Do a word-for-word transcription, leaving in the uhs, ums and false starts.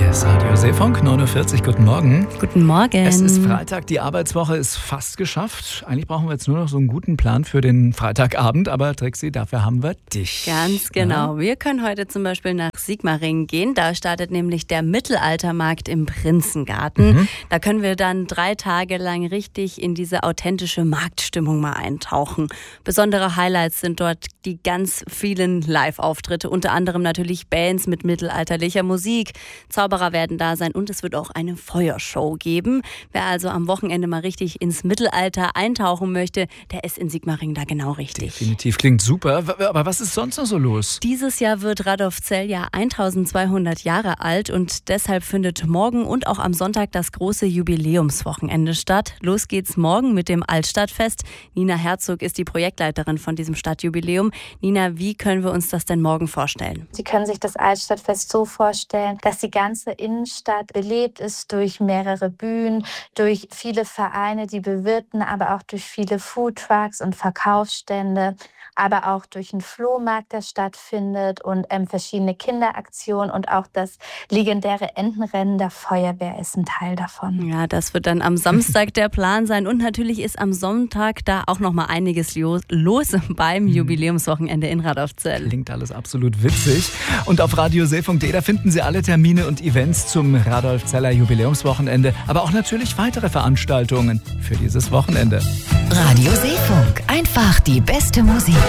Hier ist Radio Seefunk, neun Uhr vierzig, guten Morgen. Guten Morgen. Es ist Freitag, die Arbeitswoche ist fast geschafft. Eigentlich brauchen wir jetzt nur noch so einen guten Plan für den Freitagabend, aber Trixi, dafür haben wir dich. Ganz genau. Ja? Wir können heute zum Beispiel nach Sigmaringen gehen. Da startet nämlich der Mittelaltermarkt im Prinzengarten. Mhm. Da können wir dann drei Tage lang richtig in diese authentische Marktstimmung mal eintauchen. Besondere Highlights sind dort die ganz vielen Live-Auftritte, unter anderem natürlich Bands mit mittelalterlicher Musik. Zauberer werden da sein und es wird auch eine Feuershow geben. Wer also am Wochenende mal richtig ins Mittelalter eintauchen möchte, der ist in Sigmaringen da genau richtig. Definitiv, klingt super. Aber was ist sonst noch so los? Dieses Jahr wird Radolfzell ja eintausendzweihundert Jahre alt und deshalb findet morgen und auch am Sonntag das große Jubiläumswochenende statt. Los geht's morgen mit dem Altstadtfest. Nina Herzog ist die Projektleiterin von diesem Stadtjubiläum. Nina, wie können wir uns das denn morgen vorstellen? Sie können sich das Altstadtfest so vorstellen, dass die ganze Innenstadt belebt ist durch mehrere Bühnen, durch viele Vereine, die bewirten, aber auch durch viele Foodtrucks und Verkaufsstände, aber auch durch einen Flohmarkt, der stattfindet und ähm, verschiedene Kinderaktionen und auch das legendäre Entenrennen der Feuerwehr ist ein Teil davon. Ja, das wird dann am Samstag der Plan sein und natürlich ist am Sonntag da auch noch mal einiges los beim Jubiläumswochenende in Radolfzell. Klingt alles absolut witzig. Und auf radiosee punkt de, da finden Sie alle Termine und Events zum Radolfzeller Jubiläumswochenende, aber auch natürlich weitere Veranstaltungen für dieses Wochenende. Radio Seefunk, einfach die beste Musik.